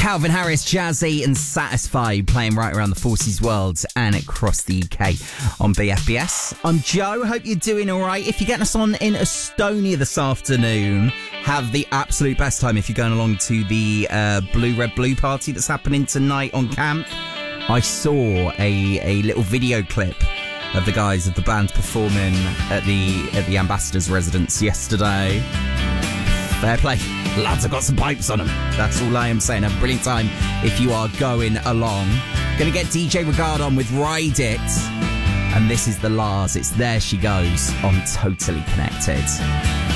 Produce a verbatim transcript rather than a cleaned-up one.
Calvin Harris, Jazzy and Satisfied playing right around the Forces world and across the U K on B F B S. I'm Joe, hope you're doing alright. If you're getting us on in Estonia this afternoon, have the absolute best time if you're going along to the uh, Blue Red Blue party that's happening tonight on camp. I saw a, a little video clip of the guys of the band performing at the at the ambassador's residence yesterday. Fair play. Lads have got some pipes on them. That's all I am saying. Have a brilliant time if you are going along. Gonna get D J Regard on with Ride It. And this is the Lars. It's There She Goes on Totally Connected.